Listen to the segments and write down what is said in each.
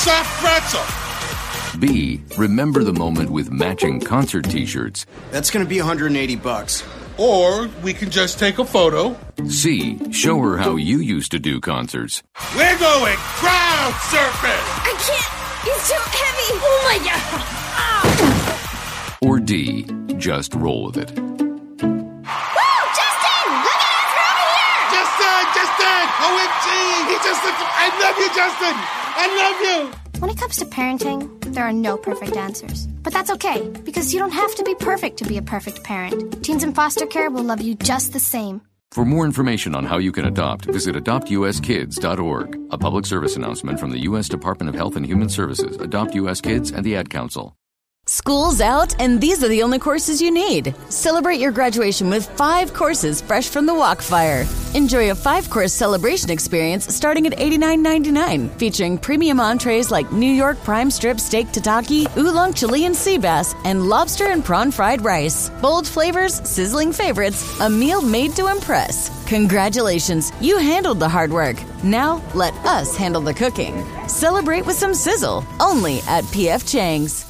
soft pretzel. B, remember the moment with matching concert t-shirts. That's going to be $180. Or we can just take a photo. C, show her how you used to do concerts. We're going crowd surfing. I can't. It's too heavy. Oh, my God. Ah. Or D, just roll with it. Woo! Justin! Look at us. We're over here. Justin! OMG! He just looked... I love you, Justin! I love you! When it comes to parenting, there are no perfect answers. But that's okay, because you don't have to be perfect to be a perfect parent. Teens in foster care will love you just the same. For more information on how you can adopt, visit adoptuskids.org. A public service announcement from the U.S. Department of Health and Human Services, Adopt U.S. Kids, and the Ad Council. School's out, and these are the only courses you need. Celebrate your graduation with 5 courses fresh from the Walkfire. Enjoy a 5-course celebration experience starting at $89.99, featuring premium entrees like New York prime strip steak tataki, oolong Chilean sea bass, and lobster and prawn fried rice. Bold flavors, sizzling favorites, a meal made to impress. Congratulations, you handled the hard work. Now let us handle the cooking. Celebrate with some sizzle, only at P.F. Chang's.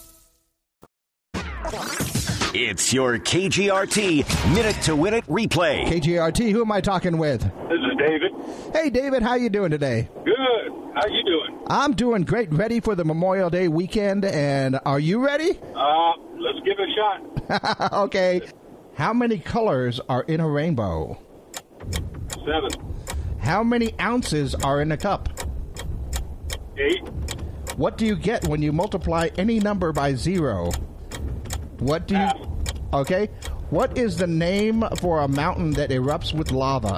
It's your KGRT Minute to Win It replay. KGRT, who am I talking with? This is David. Hey, David, how you doing today? Good. How you doing? I'm doing great. Ready for the Memorial Day weekend, and are you ready? Let's give it a shot. Okay. How many colors are in a rainbow? 7. How many ounces are in a cup? 8. What do you get when you multiply any number by 0? What do you... Okay. What is the name for a mountain that erupts with lava?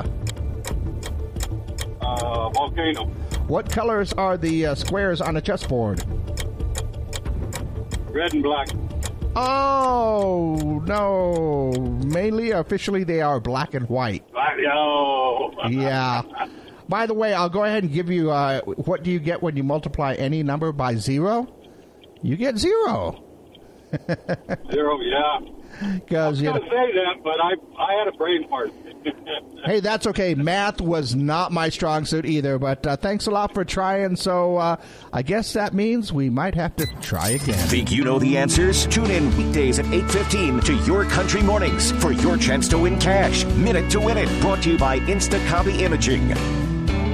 Volcano. What colors are the squares on a chessboard? Red and black. Oh, no. Mainly, officially, they are black and white. Black, oh. Yeah. By the way, I'll go ahead and give you, what do you get when you multiply any number by 0? You get 0. 0, yeah. I was going to say that, but I had a brain fart. Hey, that's okay. Math was not my strong suit either, but thanks a lot for trying. So I guess that means we might have to try again. Think you know the answers? Tune in weekdays at 8:15 to Your Country Mornings for your chance to win cash. Minute to Win It, brought to you by Instacopy Imaging.